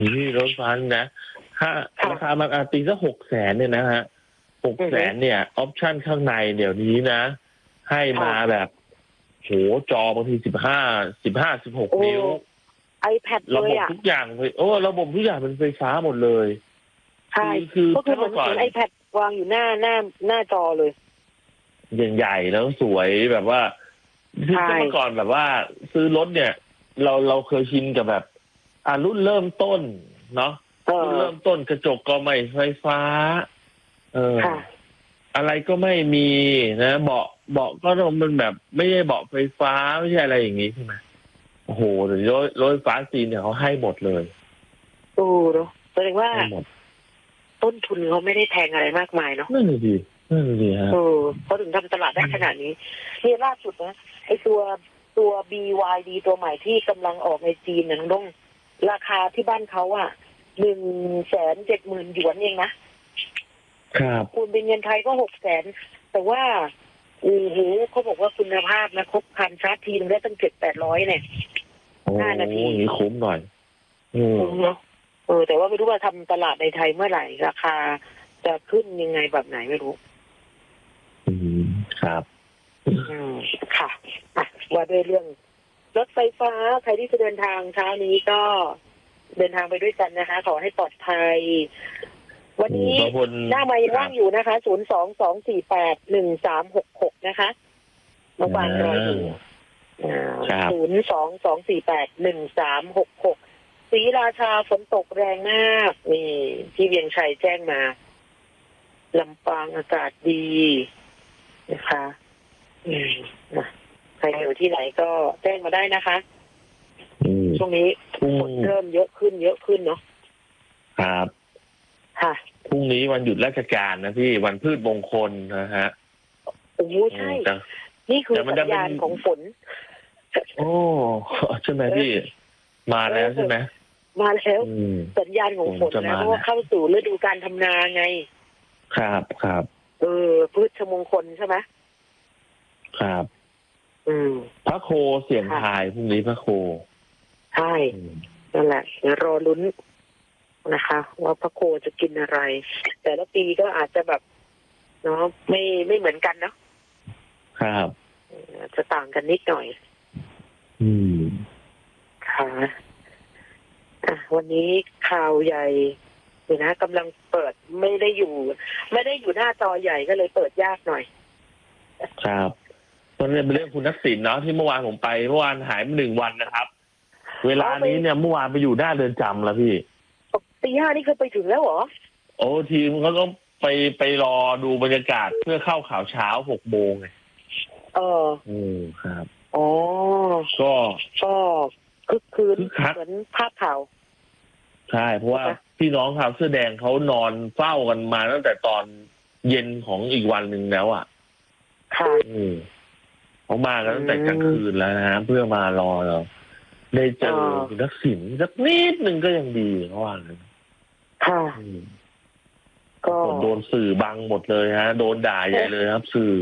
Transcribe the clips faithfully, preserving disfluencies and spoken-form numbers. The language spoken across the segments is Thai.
นี่รถไฟฟ้านะถ้าราคามันอาตีสักหกแสนเนี่ยนะฮะหกแสนเนี่ยออปชั่นข้างในเดี๋ยวนี้นะให้มาแบบโหจอบางทีสิบห้าสิบห้าสิบหกนิ้ว iPad ระเลบยบอ่ะทุกอย่างเลยโอ้ระบบทุกอย่างเป็นไฟฟ้าหมดเลยใช่คือก็คือเหมือนเหมือน iPad วางอยู่หน้าหน้าหน้าจอเลยใหญ่ๆแล้วสวยแบบว่าที่เมื่อก่อนแบบว่าซื้อรถเนี่ย เราเราเคยชินกับแบบอ่ารุ่นเริ่มต้นเนาะรุ่นเริ่มต้นกระจกก็ไม่ไฟฟ้าเอออะไรก็ไม่มีนะเบาะเบาะก็ต้องมันแบบไม่ใช่เบาะไฟฟ้าไม่ใช่อะไรอย่างงี้ใช่ไหมโอ้โหเดี๋ยวรถรถไฟฟ้าจีนเนี่ยเขาให้หมดเลยโอ้เนาะแสดงว่าต้นทุนเขาไม่ได้แพงอะไรมากมายเนาะนั่นดีนั่นดีฮะเออเขาถึงทำตลาดได้ขนาดนี้นี่ล่าสุดนะไอตัวตัว บี วาย ดี ตัวใหม่ที่กำลังออกในจีนนะน้องดงราคาที่บ้านเขาอ่ะหนึ่งแสนเจ็ดหมื่นหยวนเองนะครับคูณเป็นเงินไทยก็หกแสนแต่ว่าโอ้โหเขาบอกว่าคุณภาพนะครบคันชาร์จทีนึงได้ตั้งเจ็ดแปดร้อยเนี่ยห้านาทีนี่คุ้มหน่อยคุ้มเนาะเออแต่ว่าไม่รู้ว่าทำตลาดในไทยเมื่อไหร่ราคาจะขึ้นยังไงแบบไหนไม่รู้อืมครับอืมค่ะอ่ะว่าด้วยเรื่องรถไฟฟ้าใครที่จะเดินทางเช้านี้ก็เดินทางไปด้วยกันนะคะขอให้ปลอดภัยวันนี้หน้าไมค์ว่างอยู่นะคะศูนย์สองสองสี่แปดหนึ่งสามหกหกนะคะมาฟังรออยู่ศูนย์สองสองสี่แปดหนึ่งสามหกหกศรีราชาฝนตกแรงมากนี่ที่เวียงชัยแจ้งมาลำปางอากาศดีนะคะอืมนะใครอยู่ที่ไหนก็แจ้งมาได้นะคะช่วงนี้ฝนเริ่มเยอะขึ้นเยอะขึ้นเนาะครับค่ะพรุ่งนี้วันหยุดราชการนะพี่วันพืชมงคลนะฮะโอ้ใช่นี่คือสัญญาณของฝนโอ้ใช่ไหมพี่มาแล้วใช่ไหมมาแล้วสัญญาณของฝนนะเพราะว่าเข้าสู่ฤดูการทำนาไงครับครับเออพืชมงคลใช่ไหมครับอืมพระโคเสียงทายพรุ่งนี้พระโคใช่นั่นแหละเดี๋ยวรอลุ้นนะคะว่าพระโคจะกินอะไรแต่ละปีก็อาจจะแบบเนาะไม่ไม่เหมือนกันเนาะครับจะต่างกันนิดหน่อยอืมค่ะอ่ะวันนี้ข่าวใหญ่เดี๋ยวนะกำลังเปิดไม่ได้อยู่ไม่ได้อยู่หน้าจอใหญ่ก็เลยเปิดยากหน่อยครับมันเป็นเรื่องคุณทักษิณเนาะที่เมื่อวานผมไปเมื่อวานหายไปหนึ่งวันนะครับเวลานี้เนี่ยเมื่อวานไปอยู่หน้าเรือนจำแล้วพี่ตีห้านี่คือไปถึงแล้วเหรอโอ้ทีมเขาต้องไปไปรอดูบรรยากาศเพื่อเข้าข่าวเช้าหกโมงไงเอออืมครับอ๋อก็ก็คึกคืนเหมือนภาพข่าวใช่เพราะว่าพี่น้องข่าวเสื้อแดงเขานอนเฝ้ากันมาตั้งแต่ตอนเย็นของอีกวันหนึ่งแล้วอ่ะค่ะอืมเขามากันตั้งแต่กลางคืนแล้วนะฮะเพื่อมารอเราได้เจอคุณทักษิณสักนิดหนึ่งก็ยังดีเพราะว่าค่ะก็โดนสื่อบังหมดเลยฮะโดนด่าใหญ่เลยครับสื่อ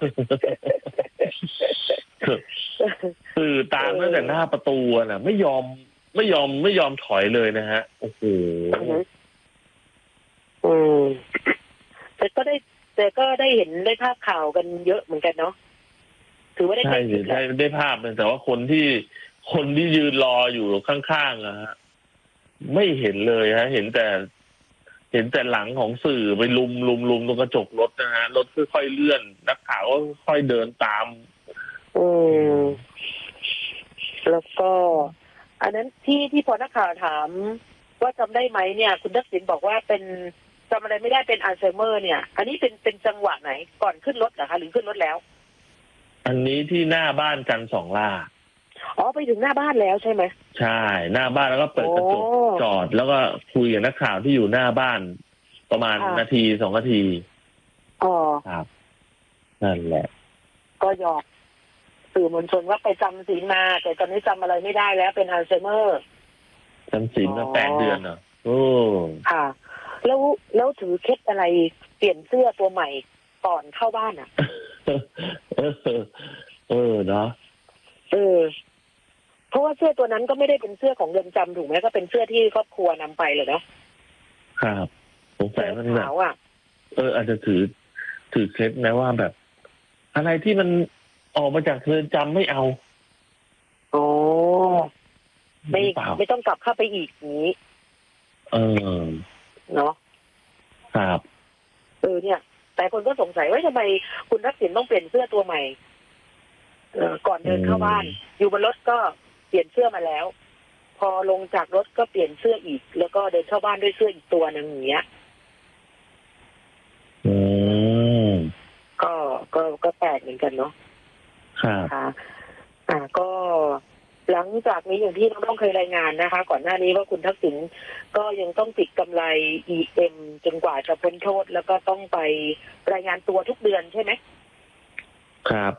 สื่อตามตั้งแต่หน้าประตูน่ะไม่ยอมไม่ยอมไม่ยอมถอยเลยนะฮะโอ้โหอืมแต่ก็ได้แต่ก็ได้เห็นได้ภาพข่าวกันเยอะเหมือนกันเนาะถือว่าได้ใช่ได้ได้ภาพแต่ว่าคนที่คนที่ยืนรออยู่ข้างๆอะฮะไม่เห็นเลยฮะเห็นแต่เห็นแต่หลังของสื่อไปลุมลุมลุมตรงกระจกรถนะฮะรถค่อยๆเลื่อนนักข่าวก็ค่อยเดินตามอืมแล้วก็อันนั้นที่ที่พอนักข่าวถามว่าจำได้ไหมเนี่ยคุณทักษิณบอกว่าเป็นจำอะไรไม่ได้เป็นอัลไซเมอร์เนี่ยอันนี้เป็นเป็นจังหวะไหนก่อนขึ้นรถเหรอคะหรือขึ้นรถแล้วอันนี้ที่หน้าบ้านกันสองล่าอ๋อไปถึงหน้าบ้านแล้วใช่ไหมใช่หน้าบ้านแล้วก็เปิดกระจกจอดแล้วก็คุยกับนักข่าวที่อยู่หน้าบ้านประมาณนาทีสองนาทีอ๋อครับนั่นแหละก็ยอมสื่อมวลชนว่าไปจำศีลมาแต่ตอนนี้จำอะไรไม่ได้แล้วเป็นอัลไซเมอร์จำศีลมาแปดเดือนเหรอโอ้ค่ะแล้วแล้วถือเคล็ดอะไรเปลี่ยนเสื้อตัวใหม่ก่อนเข้าบ้านอ่ะเออเออเนาะเออเพราะว่าเสื้อตัวนั้นก็ไม่ได้เป็นเสื้อของเรือนจำถูกไหมก็เป็นเสื้อที่ครอบครัวนำไปเลยเนาะครับสงสัยมันแบบขาวอ่ะเอออาจจะถือถือเคล็ดนะว่าแบบ อะไรที่มันออกมาจากเรือนจำไม่เอาโอ้ไม่ไม่ต้องกลับเข้าไปอีกนี้เออเนาะครับเออเนี่ยแต่คนก็สงสัยว่าทำไมคุณทักษิณต้องเปลี่ยนเสื้อตัวใหม่เออก่อนเดินเข้าบ้านอยู่บนรถก็เปลี่ยนเสื้อมาแล้วพอลงจากรถก็เปลี่ยนเสื้ออีกแล้วก็เดินเข้าบ้านด้วยเสื้ออีกตัวหนึ่งอย่างเงี้ยอืมก็ก็ก็แปลกเหมือนกันเนาะครับค่ะอ่าก็หลังจากนี้อย่างที่น้องๆเคยรายงานนะคะก่อนหน้านี้ว่าคุณทักษิณก็ยังต้องติดกำไร อี เอ็ม จนกว่าจะพ้นโทษแล้วก็ต้องไปรายงานตัวทุกเดือนใช่ไหมครับ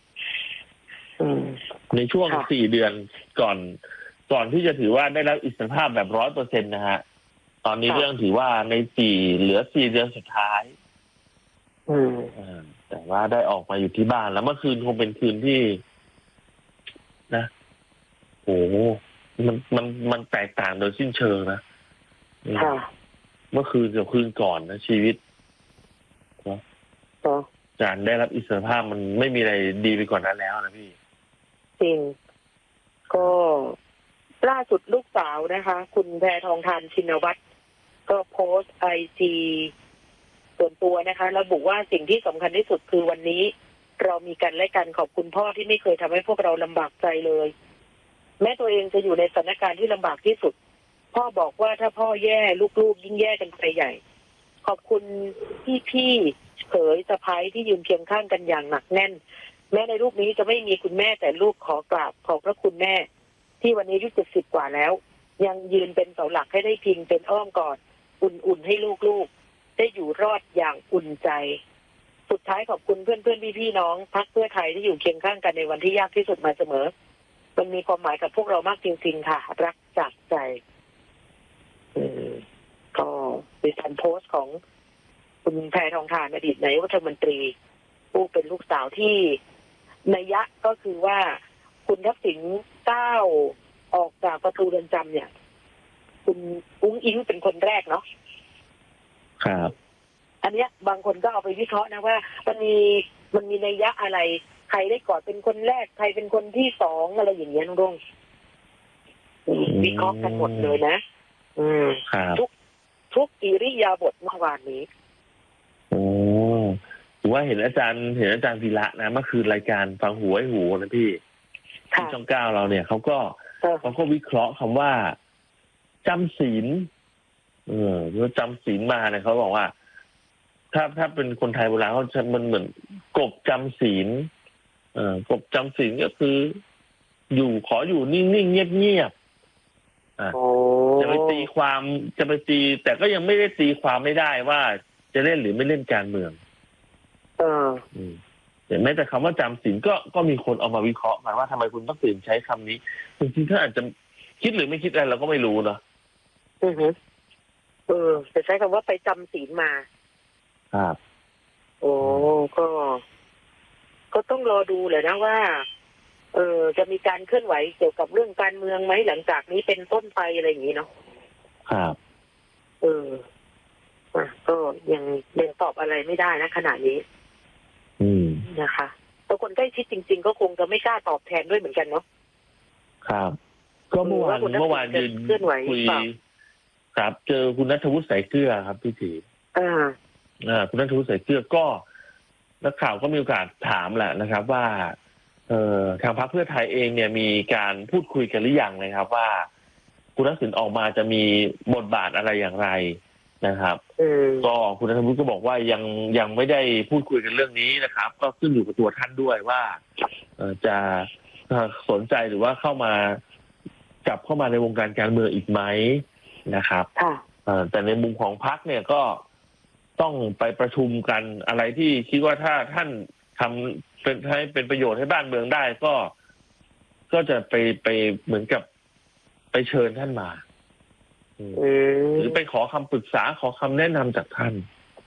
ในช่วงสี่เดือนก่อนก่อนที่จะถือว่าได้รับอิสรภาพแบบร้อยเปอร์เซ็นต์นะฮะตอนนี้เรื่องถือว่าในสี่เหลือสี่เดือนสุดท้ายอืมแต่ว่าได้ออกมาอยู่ที่บ้านแล้วเมื่อคืนคงเป็นคืนที่นะโอ้มันมันมันแตกต่างโดยสิ้นเชิงนะเมื่อคืนกับคืนก่อนนะชีวิตเนาะการได้รับอิสรภาพมันไม่มีอะไรดีไปกว่านั้นแล้วนะพี่จริงก็ล่าสุดลูกสาวนะคะคุณแพทองธารชินวัตรก็โพสต์ไอจีส่วนตัวนะคะระบุว่าสิ่งที่สำคัญที่สุดคือวันนี้เรามีกันและกันขอบคุณพ่อที่ไม่เคยทำให้พวกเราลำบากใจเลยแม้ตัวเองจะอยู่ในสถานการณ์ที่ลำบากที่สุดพ่อบอกว่าถ้าพ่อแย่ลูกๆยิ่งแย่กันไปใหญ่ขอบคุณพี่ๆเขยสะใภ้ที่ยืนเคียงข้างกันอย่างหนักแน่นแม้ในรูปนี้จะไม่มีคุณแม่แต่ลูกขอกราบขอบพระคุณแม่ที่วันนี้อายุเจ็ดสิบกว่าแล้วยังยืนเป็นเสาหลักให้ได้พิงเป็นอ้อมกอดอุ่นๆให้ลูกๆได้อยู่รอดอย่างอุ่นใจสุดท้ายขอบคุณเพื่อนๆพี่ๆน้องพรรคเพื่อไทยที่อยู่เคียงข้างกันในวันที่ยากที่สุดมาเสมอมันมีความหมายกับพวกเรามากจริงๆค่ะรักจากใจอืมก็เป็นการโพสต์ของคุณแพทองธารอดีตนายกรัฐมนตรีผู้เป็นลูกสาวที่นัยยะก็คือว่าคุณทักษิณก้าวออกจากประตูเรือนจำเนี่ยคุณอุ้งอิงเป็นคนแรกเนาะครับอันเนี้ยบางคนก็เอาไปวิเคราะห์นะว่ามันมีมันมีนัยยะอะไรใครได้กอดเป็นคนแรกใครเป็นคนที่สองอะไรอย่างเงี้ยน้องรุ่งวิเคราะห์กันหมดเลยนะอืมทุกทุกอิริยาบถเมื่อวานนี้โอ้ถือว่าเห็นอาจารย์เห็นอาจารย์วีระนะเมื่อคืนรายการฟังหูไว้หูนะพี่ที่ช่องเก้าเราเนี่ยเขาก็เขาก็วิเคราะห์คำว่าจำศีลเออเมื่อจำศีลมาเนี่ยเขาบอกว่าถ้าถ้าเป็นคนไทยโบราณเขาจะมันเหมือนกบจำศีลเออกบจำศีลก็คือ อยู่ขออยู่นิ่งๆเงียบๆอ่ะจะไปตีความจะไปตีแต่ก็ยังไม่ได้ตีความไม่ได้ว่าจะเล่นหรือไม่เล่นการเมืองเออแต่แม้แต่คำว่าจำศีลก็ก็มีคนเอามาวิเคราะห์มาว่าทำไมคุณต้องตื่นใช้คำนี้จริงๆถ้าอาจจะคิดหรือไม่คิดอะไรเราก็ไม่รู้เนาะอือฮึเออจะใช้คำว่าไปจำศีลมาครับโอ้ก็ก็ต้องรอดูแหละนะว่าเออจะมีการเคลื่อนไหวเกี่ยวกับเรื่องการเมืองไหมหลังจากนี้เป็นต้นไปอะไรอย่างนี้เนาะครับเอออ่ะก็ยังยังตอบอะไรไม่ได้นะขณะนี้อืมนะคะแต่คนใกล้ชิดจริงๆก็คงจะไม่กล้าตอบแทนด้วยเหมือนกันเนาะครับก็เมื่อวานเมื่อวานยืนคุยครับเจอคุณณัฐวุฒิสายเกลือครับพี่ถีอ่าอ่าคุณณัฐวุฒิสายเกลือก็นักข่าวก็มีโอกาสถามแหละนะครับว่าเอ่อทางพรรคเพื่อไทยเองเนี่ยมีการพูดคุยกันหรือยังนะครับว่าคุณทักษิณออกมาจะมีบทบาทอะไรอย่างไรนะครับก็คุณณัฐวุฒิก็บอกว่ายังยังไม่ได้พูดคุยกันเรื่องนี้นะครับก็ขึ้นอยู่กับตัวท่านด้วยว่าจะสนใจหรือว่าเข้ามากลับเข้ามาในวงการการเมืองอีกไหมนะครับแต่ในมุมของพรรคเนี่ยก็ต้องไปประชุมกันอะไรที่คิดว่าถ้าท่านทำเป็นให้เป็นประโยชน์ให้บ้านเมืองได้ก็ก็จะไปไปเหมือนกับไปเชิญท่านมาหรือไปขอคำปรึกษาขอคำแนะนำจากท่าน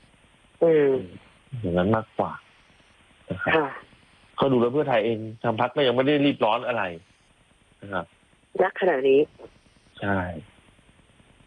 อย่างนั้นมากกว่านะครับเขาดูแล้วเพื่อไทยเองทางพรรคก็ยังไม่ได้รีบร้อนอะไรนะครับนักขนาดนี้ใช่